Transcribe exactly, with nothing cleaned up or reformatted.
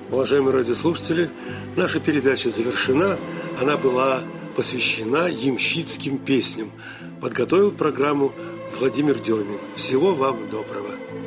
Уважаемые радиослушатели, наша передача завершена. Она была посвящена ямщицким песням. Подготовил программу Владимир Демин. Всего вам доброго.